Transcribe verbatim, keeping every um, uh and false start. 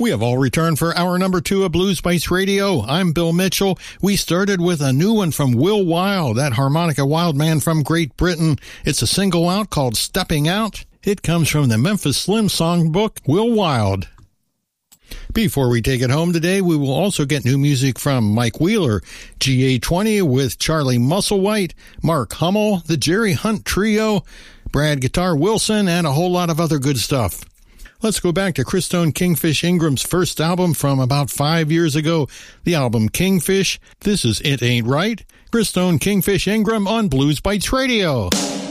We have all returned for hour number two of Blues Bites Radio. I'm Bill Mitchell. We started with a new one from Will Wild, that harmonica wild man from Great Britain. It's a single out called Stepping Out. It comes from the Memphis Slim songbook, Will Wild. Before we take it home today, we will also get new music from Mike Wheeler, G A twenty with Charlie Musselwhite, Mark Hummel, the Jerry Hunt Trio, Brad Guitar Wilson, and a whole lot of other good stuff. Let's go back to Christone Kingfish Ingram's first album from about five years ago, the album Kingfish. This is It Ain't Right. Christone Kingfish Ingram on Blues Bites Radio.